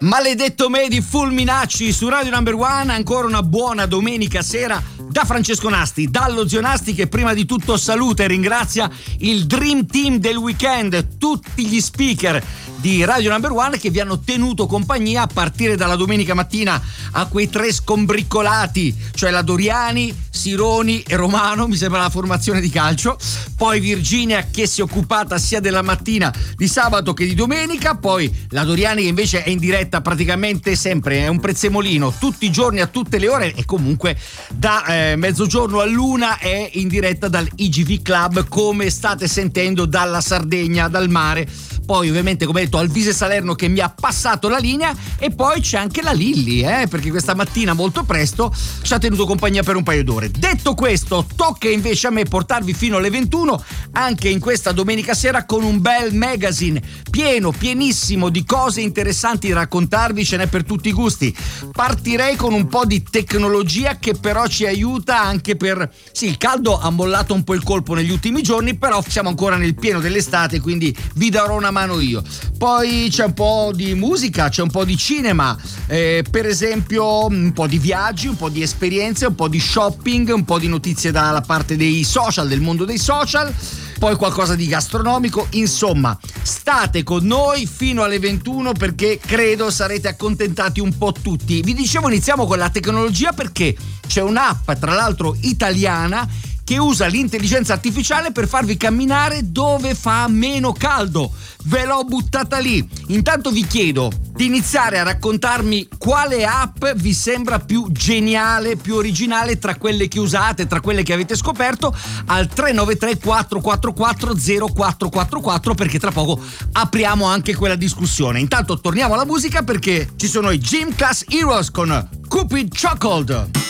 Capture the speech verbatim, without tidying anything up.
Maledetto me di Fulminacci su Radio Number One. Ancora una buona domenica sera da Francesco Nasti, dallo Zio Nasti, che prima di tutto saluta e ringrazia il Dream Team del weekend, tutti gli speaker di Radio Number One che vi hanno tenuto compagnia a partire dalla domenica mattina a quei tre scombriccolati, cioè la Doriani, Sironi e Romano, mi sembra la formazione di calcio, poi Virginia che si è occupata sia della mattina di sabato che di domenica, poi la Doriani che invece è in diretta praticamente sempre, è un prezzemolino tutti i giorni a tutte le ore e comunque da eh, mezzogiorno all'una è in diretta dal I G V Club, come state sentendo dalla Sardegna, dal mare. Poi ovviamente, come detto, Alvise Salerno che mi ha passato la linea, e poi c'è anche la Lilli, eh, perché questa mattina molto presto ci ha tenuto compagnia per un paio d'ore. Detto questo, tocca invece a me portarvi fino alle ventuno anche in questa domenica sera con un bel magazine pieno, pienissimo di cose interessanti da raccontarvi, ce n'è per tutti i gusti. Partirei con un po' di tecnologia che però ci aiuta anche per... Sì, il caldo ha mollato un po' il colpo negli ultimi giorni, però siamo ancora nel pieno dell'estate, quindi vi darò una mano io. Poi c'è un po' di musica, c'è un po' di cinema, eh, per esempio un po' di viaggi, un po' di esperienze, un po' di shopping, un po' di notizie dalla parte dei social, del mondo dei social, poi qualcosa di gastronomico. Insomma, state con noi fino alle ventuno perché credo sarete accontentati un po' tutti. Vi dicevo, iniziamo con la tecnologia perché c'è un'app, tra l'altro italiana, che usa l'intelligenza artificiale per farvi camminare dove fa meno caldo. Ve l'ho buttata lì. Intanto vi chiedo di iniziare a raccontarmi quale app vi sembra più geniale, più originale tra quelle che usate, tra quelle che avete scoperto, al tre nove tre quattro quattro quattro zero quattro quattro quattro, perché tra poco apriamo anche quella discussione. Intanto torniamo alla musica perché ci sono i Gym Class Heroes con Cupid Chocolate.